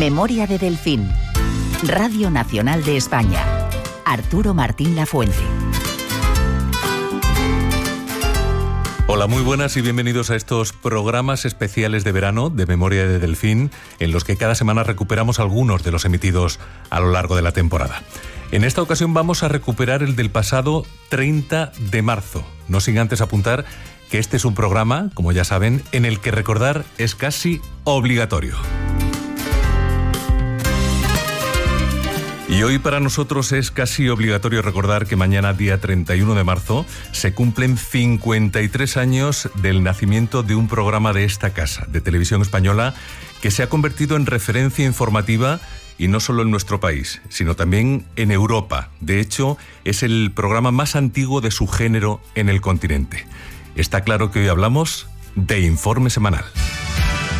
Memoria de Delfín. Radio Nacional de España. Arturo Martín Lafuente. Hola, muy buenas y bienvenidos a estos programas especiales de verano de Memoria de Delfín, en los que cada semana recuperamos algunos de los emitidos a lo largo de la temporada. En esta ocasión vamos a recuperar el del pasado 30 de marzo, no sin antes apuntar que este es un programa, como ya saben, en el que recordar es casi obligatorio. Y hoy para nosotros es casi obligatorio recordar que mañana, día 31 de marzo, se cumplen 53 años del nacimiento de un programa de esta casa, de Televisión Española, que se ha convertido en referencia informativa, y no solo en nuestro país, sino también en Europa. De hecho, es el programa más antiguo de su género en el continente. Está claro que hoy hablamos de Informe Semanal.